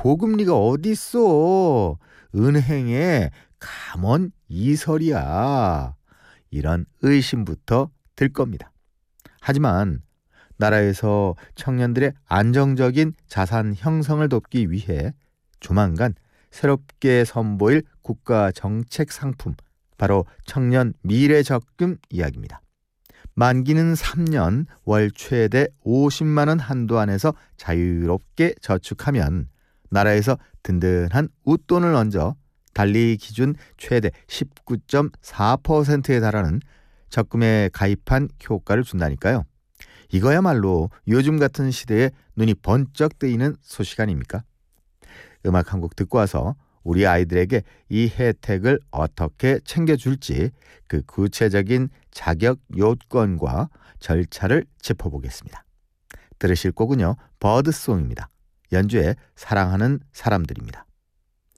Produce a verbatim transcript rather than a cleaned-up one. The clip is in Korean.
고금리가 어딨어? 은행에 감원 이설이야. 이런 의심부터 들 겁니다. 하지만 나라에서 청년들의 안정적인 자산 형성을 돕기 위해 조만간 새롭게 선보일 국가 정책 상품, 바로 청년 미래적금 이야기입니다. 만기는 삼 년, 월 최대 오십만 원 한도 안에서 자유롭게 저축하면 나라에서 든든한 웃돈을 얹어 달리 기준 최대 십구 점 사 퍼센트에 달하는 적금에 가입한 효과를 준다니까요. 이거야말로 요즘 같은 시대에 눈이 번쩍 뜨이는 소식 아닙니까? 음악 한 곡 듣고 와서 우리 아이들에게 이 혜택을 어떻게 챙겨줄지 그 구체적인 자격 요건과 절차를 짚어보겠습니다. 들으실 곡은요, 버드송입니다. 연주에 사랑하는 사람들입니다.